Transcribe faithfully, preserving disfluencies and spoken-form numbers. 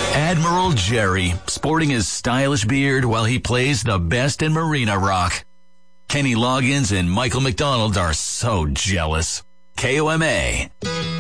Admiral Jerry, sporting his stylish beard while he plays the best in Marina Rock. Kenny Loggins and Michael McDonald are so jealous. K O M A.